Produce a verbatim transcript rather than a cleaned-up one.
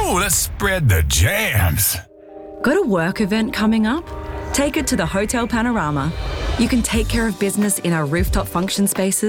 Ooh, let's spread the jams. Got a work event coming up? Take it to the Hotel Panorama. You can take care of business in our rooftop function spaces